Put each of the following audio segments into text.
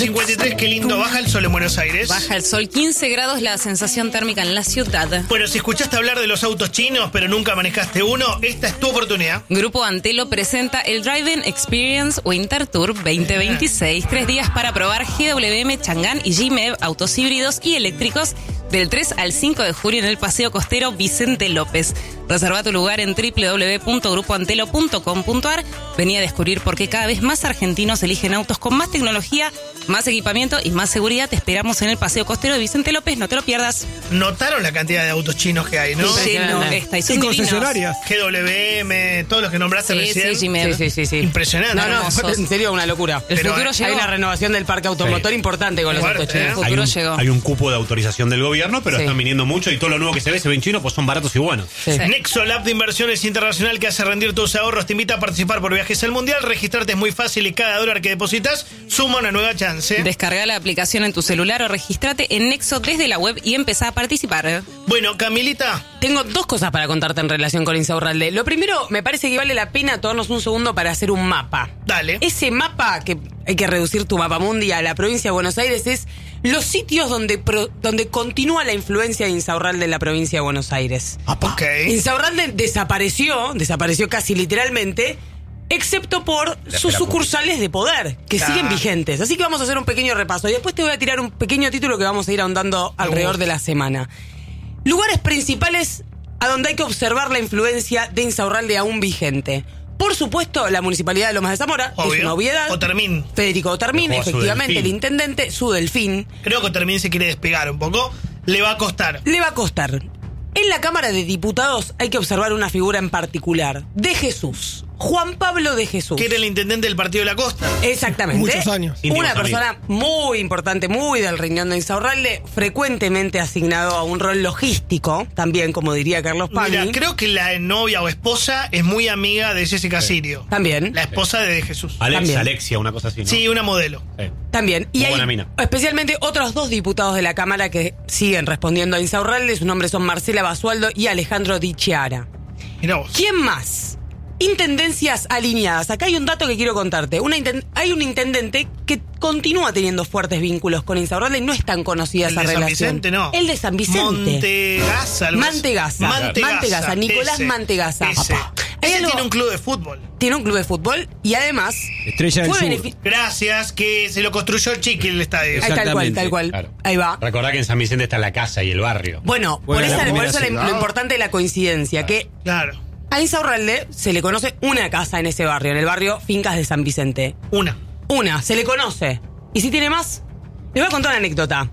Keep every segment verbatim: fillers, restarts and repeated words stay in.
cincuenta y tres, qué lindo. Baja el sol en Buenos Aires. Baja el sol, quince grados la sensación térmica en la ciudad. Bueno, si escuchaste hablar de los autos chinos, pero nunca manejaste uno, esta es tu oportunidad. Grupo Antelo presenta el Driving Experience Winter Tour veinte veintiséis. Tres días para probar G W M, Chang'an y G M E V, autos híbridos y eléctricos, del tres al cinco de julio en el Paseo Costero Vicente López. Reserva tu lugar en doble u doble u doble u punto grupo antelo punto com punto a r. Vení a descubrir por qué cada vez más argentinos eligen autos con más tecnología, más equipamiento y más seguridad. Te esperamos en el Paseo Costero de Vicente López, no te lo pierdas. Notaron la cantidad de autos chinos que hay, ¿no? Sí, no, esta, y son Y divinos. concesionarias. G W M, todos los que nombraste Sí, recién. sí, G M E V. Sí, sí, sí, sí. Impresionante. No, no, Hermosos. en serio, una locura. El Pero, futuro eh, llegó. Hay una renovación del parque automotor Sí. importante con los Fuerte, autos ¿eh? chinos. El futuro hay, un, llegó. hay un cupo de autorización del gobierno, pero Sí. están viniendo mucho y todo lo nuevo que se ve se ve en chino, pues son baratos y buenos. Sí. Nexo, la app de inversiones internacional que hace rendir tus ahorros, te invita a participar por viajes al mundial. Registrarte es muy fácil y cada dólar que depositas suma una nueva chance. Descarga la aplicación en tu celular o regístrate en Nexo desde la web y empezá a participar. Bueno, Camilita, Tengo dos cosas para contarte en relación con Insaurralde. Lo primero, me parece que vale la pena tomarnos un segundo para hacer un mapa. dale. Ese mapa, que hay que reducir tu mapa mundi a la provincia de Buenos Aires, es los sitios donde, pro- donde continúa la influencia de Insaurralde en la provincia de Buenos Aires. Ok. Insaurralde desapareció, desapareció casi literalmente, excepto por sus sucursales de poder, que Claro. siguen vigentes. Así que vamos a hacer un pequeño repaso. Y después te voy a tirar un pequeño título que vamos a ir ahondando alrededor de la semana. Lugares principales a donde hay que observar la influencia de Insaurralde aún vigente. Por supuesto, la Municipalidad de Lomas de Zamora, Obvio. es una obviedad. Otermín. Federico Otermín, Dejó a su efectivamente, el delfín. intendente, su delfín. Creo que Otermín se quiere despegar un poco. Le va a costar. Le va a costar. En la Cámara de Diputados hay que observar una figura en particular, de Jesús. Juan Pablo de Jesús. Que era el intendente del Partido de la Costa. Exactamente. Muchos años. Una Íntimos persona muy importante, muy del riñón de Insaurralde, frecuentemente asignado a un rol logístico, también, como diría Carlos Pagni. Mira, creo que la novia o esposa es muy amiga de Jessica Sirio. También. La esposa de, de Jesús. Alex, También. Alexia, una cosa así, ¿no? Sí, una modelo. Sí. También. Y Muy hay buena mina. especialmente otros dos diputados de la Cámara que siguen respondiendo a Insaurralde. Sus nombres son Marcela Basualdo y Alejandro Di Chiara. Mirá vos. ¿Quién más? Intendencias alineadas. Acá hay un dato que quiero contarte. Una inten- hay un intendente que continúa teniendo fuertes vínculos con Insaurralde y no es tan conocida El esa de San relación. Vicente, no. El de San Vicente. Montegasa. algo así. Mantegasa. Mantegasa. Mantegasa, Nicolás ese, Mantegasa. Ese, Papá. Hay Ese algo- tiene un club de fútbol. Tiene un club de fútbol y además Estrella del fue Sur. benefi- Gracias, que se lo construyó el Chiqui el estadio. Ahí, tal cual, Exactamente, tal cual. Claro. Ahí va. Recordá que en San Vicente está la casa y el barrio. Bueno, por, Juega esa- la por primera eso la- ciudad. lo importante de la coincidencia, que Claro. a Insaurralde se le conoce una casa en ese barrio, en el barrio Fincas de San Vicente. Una. Una, se le conoce. ¿Y si tiene más? Les voy a contar una anécdota.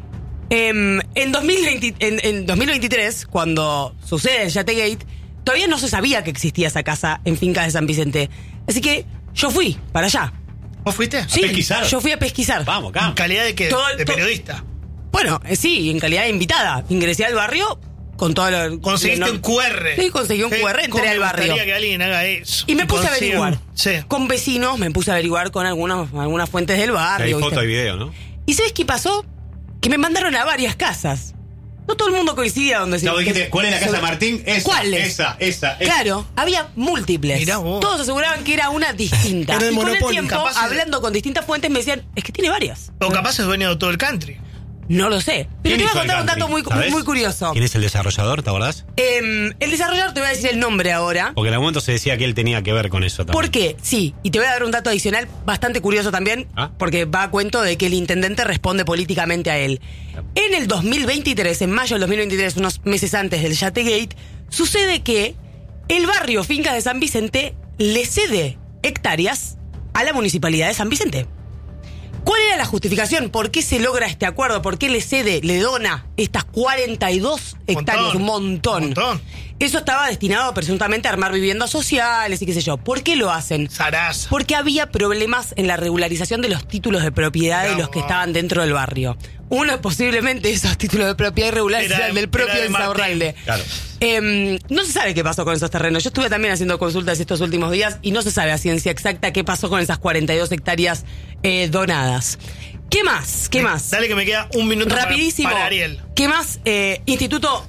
Em, en, dos mil veinte, en, en dos mil veintitrés, cuando sucede el Yategate, todavía no se sabía que existía esa casa en Fincas de San Vicente. Así que yo fui para allá. ¿Vos fuiste? Sí, pesquisar? yo fui a pesquisar. Vamos, ¿En acá. calidad de qué? Todo- de todo- periodista. Bueno, eh, sí, en calidad de invitada. Ingresé al barrio con todo lo... Conseguiste lo- un Q R. Sí, conseguí un Sí, Q R, ¿cómo entré me al barrio. gustaría que alguien haga eso. Y me puse a consiga- averiguar. Sí. Con vecinos, me puse a averiguar con algunas, algunas fuentes del Hay barrio. foto ¿viste? y video, ¿no? ¿Y sabes qué pasó? Que me mandaron a varias casas. No todo el mundo coincidía donde se... No, dijiste, ¿cuál es la casa de Martín? Esa, ¿Cuáles? Esa, esa, esa. Claro, había múltiples. Mirá vos. Todos aseguraban que era una distinta. Era el y con el monopolio, tiempo, capaz de- hablando con distintas fuentes, me decían, es que tiene varias. O capaz es dueño de todo el country. No lo sé. Pero ¿Quién te voy a hizo el contar un dato country? muy, muy, ¿Sabés? muy curioso. ¿Quién es el desarrollador, te acordás? Em, el desarrollador, te voy a decir el nombre ahora. Porque en algún momento se decía que él tenía que ver con eso también. ¿Por qué? Sí, y te voy a dar un dato adicional bastante curioso también, ¿Ah? porque va a cuento de que el intendente responde políticamente a él. En el dos mil veintitrés, en mayo del dos mil veintitrés, unos meses antes del Yategate, sucede que el barrio Fincas de San Vicente le cede hectáreas a la Municipalidad de San Vicente. ¿Cuál era la justificación? ¿Por qué se logra este acuerdo? ¿Por qué le cede, le dona estas cuarenta y dos hectáreas? Un montón. Un montón. Eso estaba destinado presuntamente a armar viviendas sociales y qué sé yo. ¿Por qué lo hacen? Zaraza. Porque había problemas en la regularización de los títulos de propiedad de Mirá los que vos. estaban dentro del barrio. Uno, posiblemente, esos títulos de propiedad irregulares Era eran de- del propio era de Insaurralde. Martín. Claro. Eh, no se sabe qué pasó con esos terrenos. Yo estuve también haciendo consultas estos últimos días y no se sabe a ciencia exacta qué pasó con esas cuarenta y dos hectáreas eh, donadas. ¿Qué más? ¿Qué más? Dale que me queda un minuto para- Rapidísimo. para Ariel. ¿Qué más? Eh, Instituto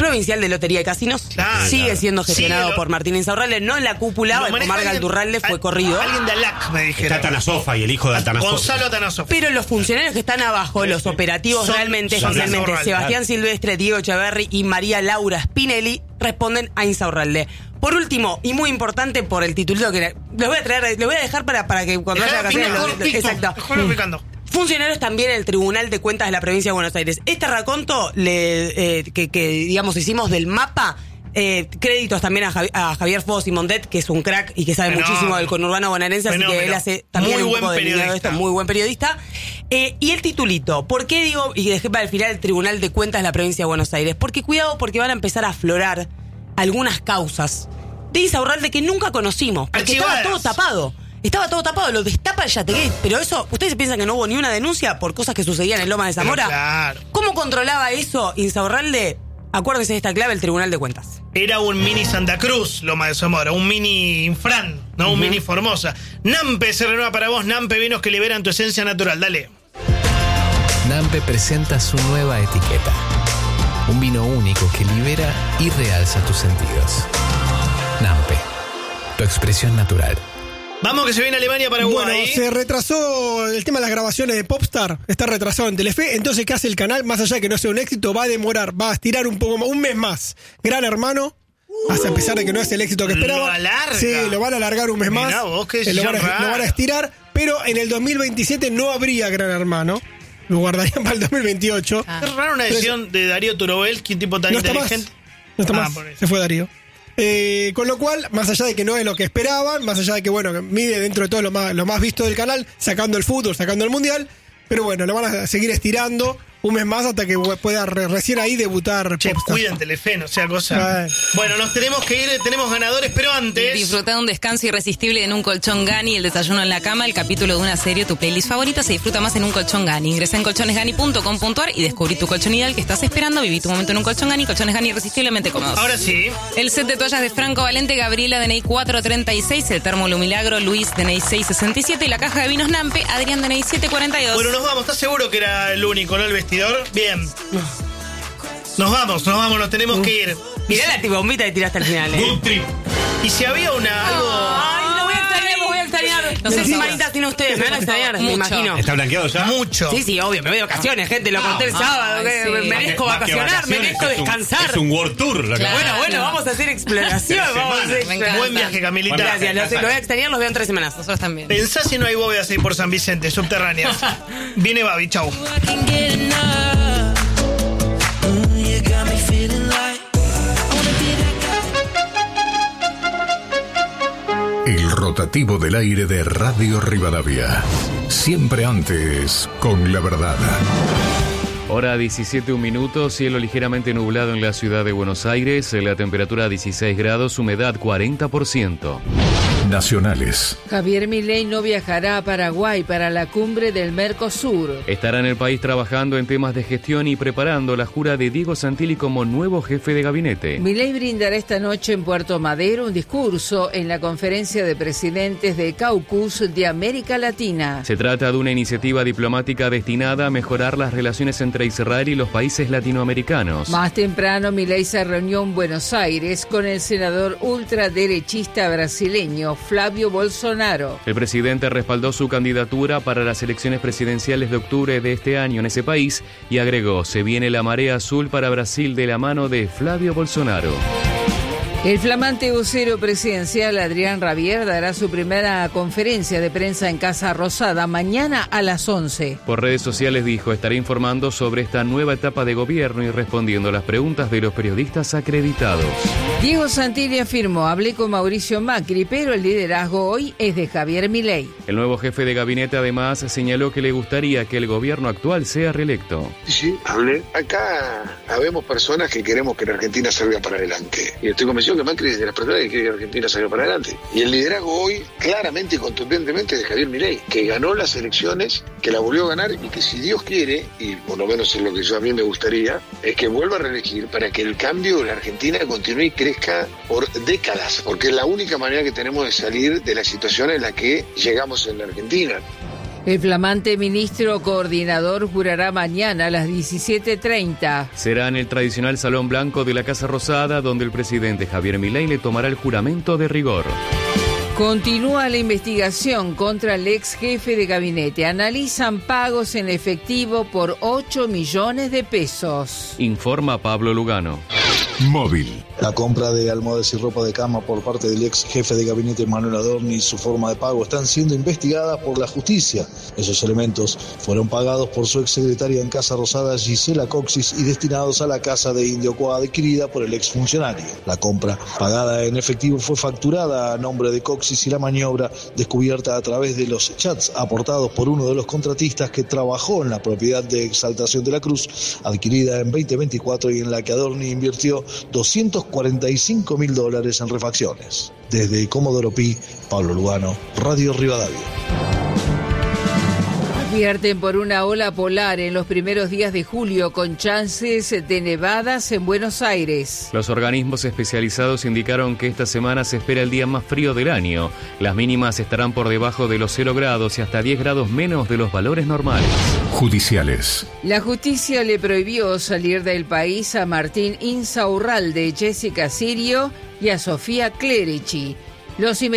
provincial de Lotería y Casinos. Claro, Sigue claro. siendo gestionado Sí, lo- por Martín Insaurralde, no en la cúpula, Lo el maneja Omar alguien- Galdurralde fue al- corrido. Alguien de Alac, me dijeron. Está Atanasofa y el hijo de Atanasofa. Gonzalo Atanasoff. Pero los funcionarios que están abajo, los operativos Son- realmente, son especialmente Insaurralde. Sebastián Silvestre, Diego Echeverri y María Laura Spinelli, responden a Insaurralde. Por último, y muy importante por el titulito que era- les voy a traer, les voy a dejar para, para que cuando haya Dejalo vacaciones picando, lo- lo- cortito, exacto. dejalo picando. Funcionarios también en el Tribunal de Cuentas de la Provincia de Buenos Aires. Este raconto le, eh, que, que, digamos, hicimos del mapa, eh, créditos también a, Javi- a Javier Fos y Mondet, que es un crack y que sabe Fenómeno. muchísimo del conurbano bonaerense, así Fenómeno. que él hace también Muy un buen poco de línea de periodista. esto, muy buen periodista. Eh, y el titulito, ¿por qué digo, y dejé para el final el Tribunal de Cuentas de la Provincia de Buenos Aires? Porque cuidado, porque van a empezar a aflorar algunas causas de Insaurralde que nunca conocimos, porque Archivadas. estaba todo tapado. Estaba todo tapado, lo destapa el Yategate, pero eso, ¿ustedes piensan que no hubo ni una denuncia por cosas que sucedían en Lomas de Zamora? Pero claro. ¿Cómo controlaba eso Insaurralde? Acuérdense de esta clave, el Tribunal de Cuentas. Era un mini Santa Cruz, Loma de Zamora, un mini Infran, no un mini Formosa. Nampe se renueva para vos, Nampe, vinos que liberan tu esencia natural, dale. Nampe presenta su nueva etiqueta. Un vino único que libera y realza tus sentidos. Nampe, tu expresión natural. Vamos que se viene Alemania, Paraguay. Bueno, se retrasó el tema de las grabaciones de Popstar, está retrasado en Telefe, entonces ¿qué hace el canal? Más allá de que no sea un éxito, va a demorar, va a estirar un poco más, un mes más. Gran Hermano, hasta a pesar de que no es el éxito que Lo esperaba. alarga. Sí, lo van a alargar un mes Mirá más. vos, qué Eh, lo, van a, decisión lo van a rara. estirar, pero en el dos mil veintisiete no habría Gran Hermano. Lo guardarían para el dos mil veintiocho. Ah. Es rara una decisión de Darío Turovelski, un tipo tan No está más. inteligente. No está Ah, más. por eso. Se fue Darío. Eh, con lo cual, más allá de que no es lo que esperaban, más allá de que, bueno, que mide dentro de todo lo más, lo más visto del canal, sacando el fútbol, sacando el mundial, pero bueno, lo van a seguir estirando un mes más hasta que pueda re- recién ahí debutar Che, Popstar. cuidan Telefe, no sea cosa. Ay. Bueno, nos tenemos que ir, tenemos ganadores, pero antes. Disfruta de un descanso irresistible en un colchón Gani, el desayuno en la cama, el capítulo de una serie, tu playlist favorita se disfruta más en un colchón Gani. Ingresa en colchones gani punto com punto a r y descubrí tu colchón ideal que estás esperando. Viví tu momento en un colchón Gani, colchones Gani irresistiblemente cómodos. Ahora sí. El set de toallas de Franco Valente, Gabriela D N I cuatro treinta y seis, el termo Lumilagro, Luis D N I seis sesenta y siete y la caja de vinos Nampe, Adrián D N I siete cuarenta y dos. Bueno, nos vamos. ¿Estás seguro que era el único, no el vestidor? Bien. Nos vamos, nos vamos, nos tenemos que ir. Mirá la bombita que tiraste al final, eh. Good trip. Y si había una algo. Ay, lo voy a extrañar, lo voy a extrañar. No No sé sé si si vos. manitas tiene ustedes, me van a extrañar, me Mucho. imagino. ¿Está blanqueado ya? Mucho. Sí, sí, obvio, me voy de vacaciones, gente, lo conté el Ah, sábado, que sí. me Más que- merezco más que vacacionar, vacaciones, merezco es un- descansar. Es un world tour. Lo que Claro. Bueno, bueno, vamos a hacer exploración, Tres vamos a hacer semanas. Me exploración. Buen viaje, Camilita. Bueno, Gracias, lo, lo voy a extrañar, los veo en tres semanas. Nosotros también. Pensá si no hay bóvedas ahí por San Vicente, subterráneas. Viene Babi, chau. El rotativo del aire de Radio Rivadavia. Siempre antes, con la verdad. Hora diecisiete, un minuto, cielo ligeramente nublado en la ciudad de Buenos Aires, la temperatura dieciséis grados, humedad cuarenta por ciento. Nacionales. Javier Milei no viajará a Paraguay para la cumbre del Mercosur. Estará en el país trabajando en temas de gestión y preparando la jura de Diego Santilli como nuevo jefe de gabinete. Milei brindará esta noche en Puerto Madero un discurso en la conferencia de presidentes de Caucus de América Latina. Se trata de una iniciativa diplomática destinada a mejorar las relaciones entre Israel y los países latinoamericanos. Más temprano, Milei se reunió en Buenos Aires con el senador ultraderechista brasileño Flavio Bolsonaro. El presidente respaldó su candidatura para las elecciones presidenciales de octubre de este año en ese país y agregó, se viene la marea azul para Brasil de la mano de Flavio Bolsonaro. El flamante vocero presidencial Adrián Rabier dará su primera conferencia de prensa en Casa Rosada mañana a las once. Por redes sociales dijo, estaré informando sobre esta nueva etapa de gobierno y respondiendo a las preguntas de los periodistas acreditados. Diego Santilli afirmó, hablé con Mauricio Macri, pero el liderazgo hoy es de Javier Milei. El nuevo jefe de gabinete además señaló que le gustaría que el gobierno actual sea reelecto. Sí, hablé. Acá habemos personas que queremos que la Argentina salga para adelante. Y estoy convencido que Macri es de las personas que quiere que Argentina salga para adelante. Y el liderazgo hoy, claramente y contundentemente, es de Javier Milei, que ganó las elecciones, que la volvió a ganar y que si Dios quiere, y por lo menos es lo que yo a mí me gustaría, es que vuelva a reelegir para que el cambio de la Argentina continúe y crezca por décadas, porque es la única manera que tenemos de salir de la situación en la que llegamos en la Argentina. El flamante ministro coordinador jurará mañana a las diecisiete treinta. Será en el tradicional Salón Blanco de la Casa Rosada, donde el presidente Javier Milei le tomará el juramento de rigor. Continúa la investigación contra el ex jefe de gabinete. Analizan pagos en efectivo por ocho millones de pesos. Informa Pablo Lugano. Móvil. La compra de almohadas y ropa de cama por parte del ex jefe de gabinete Manuel Adorni y su forma de pago están siendo investigadas por la justicia. Esos elementos fueron pagados por su ex secretaria en Casa Rosada, Gisela Coxis, y destinados a la casa de Indiocoa adquirida por el ex funcionario. La compra, pagada en efectivo, fue facturada a nombre de Coxis y la maniobra descubierta a través de los chats aportados por uno de los contratistas que trabajó en la propiedad de Exaltación de la Cruz, adquirida en veinte veinticuatro y en la que Adorni invirtió doscientos cuarenta y cinco mil dólares en refacciones. Desde Comodoro Pi, Pablo Lugano, Radio Rivadavia. Advierten por una ola polar en los primeros días de julio con chances de nevadas en Buenos Aires. Los organismos especializados indicaron que esta semana se espera el día más frío del año. Las mínimas estarán por debajo de los cero grados y hasta diez grados menos de los valores normales. Judiciales. La justicia le prohibió salir del país a Martín Insaurralde, Jessica Sirio y a Sofía Clerici. Los